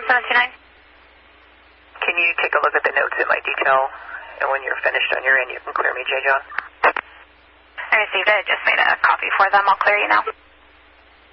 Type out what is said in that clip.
1729. Can you take a look at the notes in my detail, and when you're finished on your end, you can clear me, J. John? I received it. Just made a copy for them. I'll clear you now.